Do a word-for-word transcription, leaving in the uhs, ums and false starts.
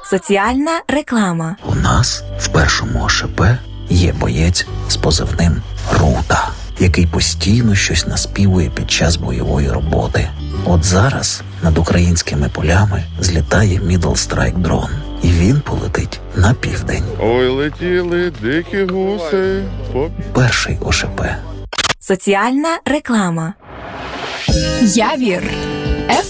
Соціальна реклама. У нас в першому ОШП є боєць з позивним Рута, який постійно щось наспівує під час бойової роботи. От зараз над українськими полями злітає Middle Strike дрон, і він полетить на південь. Ой, летіли дикі гуси. По... Перший ОШП. Соціальна реклама. Явір